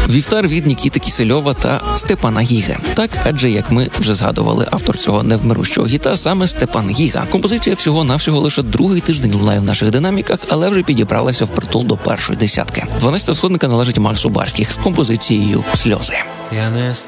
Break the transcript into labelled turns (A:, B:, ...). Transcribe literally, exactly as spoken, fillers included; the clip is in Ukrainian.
A: Вівтар від Нікіти Кісельова та Степана Гіги. Так, адже, як ми вже згадували, автор цього невмирущого гіта саме Степан Гіга. Композиція всього-навсього лише другий тиждень лунає в наших динаміках, але вже підібралася впритул до першої десятки. дванадцята сходинка належить Максу Барських з композицією «Сльози».
B: Я не